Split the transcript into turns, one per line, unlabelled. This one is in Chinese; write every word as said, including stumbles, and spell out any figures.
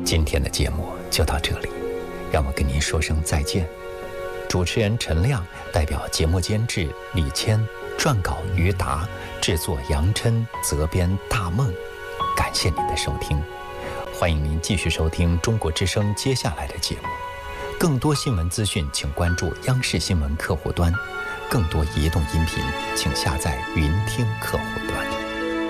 今天的节目就到这里，让我跟您说声再见。主持人陈亮代表节目监制李谦，撰稿于达，制作杨琛，责编大梦。感谢您的收听，欢迎您继续收听中国之声接下来的节目。更多新闻资讯，请关注央视新闻客户端；更多移动音频，请下载云听客户端。